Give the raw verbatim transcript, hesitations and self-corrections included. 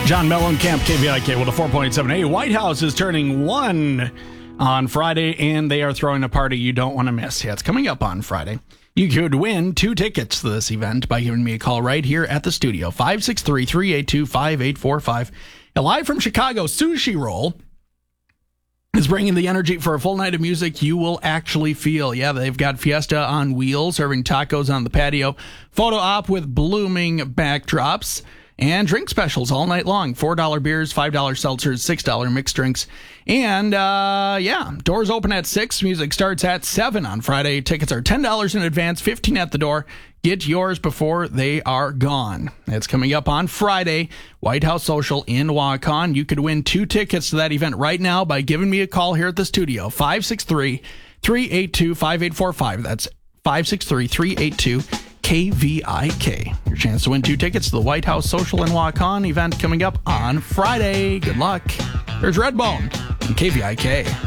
John Mellencamp, K V I K with a four point seven. Hey, White House is turning one on Friday, and they are throwing a party you don't want to miss. Yeah, it's coming up on Friday. You could win two tickets to this event by giving me a call right here at the studio, five six three, three eight two, five eight four five. Live from Chicago, Sushi Roll is bringing the energy for a full night of music you will actually feel. Yeah, they've got Fiesta on wheels, serving tacos on the patio, photo op with blooming backdrops, and drink specials all night long. four dollar beers, five dollar seltzers, six dollar mixed drinks. And, uh, yeah, doors open at six. Music starts at seven on Friday. Tickets are ten dollars in advance, fifteen dollars at the door. Get yours before they are gone. It's coming up on Friday. White House Social in Waukon. You could win two tickets to that event right now by giving me a call here at the studio. five six three, three eight two, five eight four five. That's five six three, three eight two, K V I K. Your chance to win two tickets to the White House Social in Waukon event coming up on Friday. Good luck. There's Redbone and K V I K.